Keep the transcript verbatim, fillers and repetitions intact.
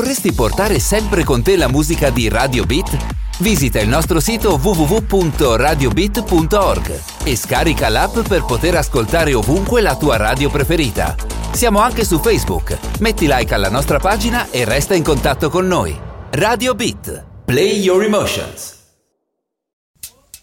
Vorresti portare sempre con te la musica di Radio Beat? Visita il nostro sito w w w punto radio beat punto org e scarica l'app per poter ascoltare ovunque la tua radio preferita. Siamo anche su Facebook. Metti like alla nostra pagina e resta in contatto con noi. Radio Beat. Play your emotions.